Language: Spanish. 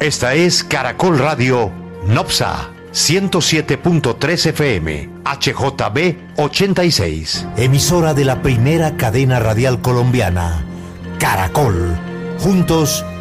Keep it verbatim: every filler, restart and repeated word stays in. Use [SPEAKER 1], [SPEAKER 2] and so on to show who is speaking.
[SPEAKER 1] Esta es Caracol Radio Nopsa ciento siete punto tres F M, H J B ochenta y seis.
[SPEAKER 2] Emisora de la primera cadena radial colombiana, Caracol. Juntos